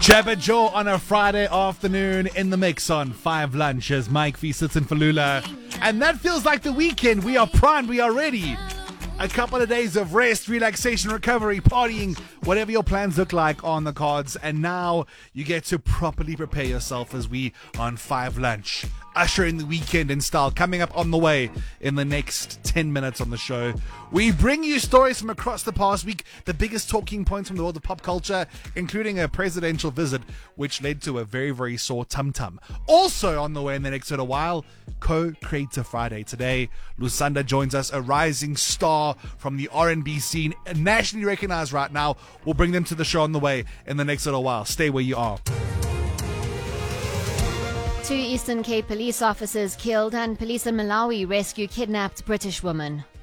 Jabba Joe on a Friday afternoon in the mix on 5 Lunches. Mike V sits in Falula. And that feels like the weekend. We are primed. We are ready. A couple of days of rest, relaxation, recovery, partying, whatever your plans look like on the cards. And now you get to properly prepare yourself as we on 5 Lunch. Usher in the weekend in style. Coming up on the way in the next 10 minutes on the show. We bring you stories from across the past week, the biggest talking points from the world of pop culture, including a presidential visit, which led to a very, very sore tum-tum. Also on the way in the next little while, Co-Creator Friday. Today, Lusanda joins us, a rising star from the R&B scene, nationally recognized right now. We'll bring them to the show on the way in the next little while. Stay where you are. 2 Eastern Cape police officers killed and police in Malawi rescue kidnapped British woman.